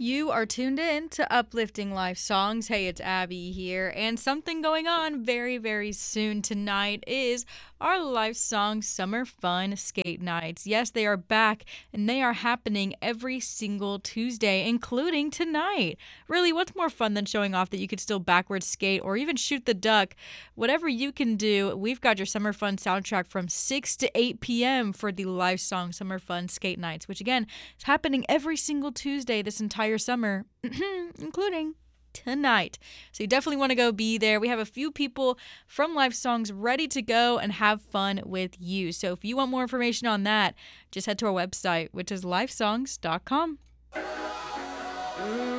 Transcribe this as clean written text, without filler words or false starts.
You are tuned in to Uplifting Life Songs. Hey, it's Abby here, and something going on very, very soon tonight is our Life Song Summer Fun Skate Nights. Yes, they are back, and they are happening every single Tuesday, including tonight. Really, what's more fun than showing off that you could still backwards skate or even shoot the duck? Whatever you can do, we've got your Summer Fun soundtrack from 6 to 8 p.m. for the Life Song Summer Fun Skate Nights, which again is happening every single Tuesday this entire summer, including tonight. So you definitely want to go be there. We have a few people from Life Songs ready to go and have fun with you. So if you want more information on that, just head to our website, which is lifesongs.com.